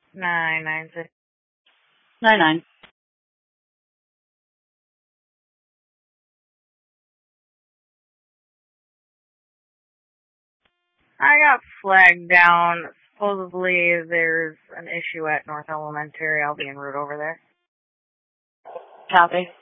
996. 99. I got flagged down. Supposedly there's an issue at North Elementary. I'll be en route over there. Copy.